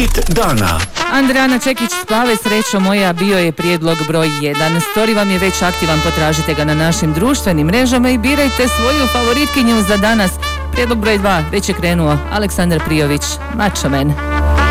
Hit dana. Andrijana Čekić Spave, srećo moja, bio je prijedlog broj 1. Story vam je već aktivan, potražite ga na našim društvenim mrežama i birajte svoju favoritkinju za danas. Prijedlog broj 2 već je krenuo. Aleksandar Prijović, Macho Man.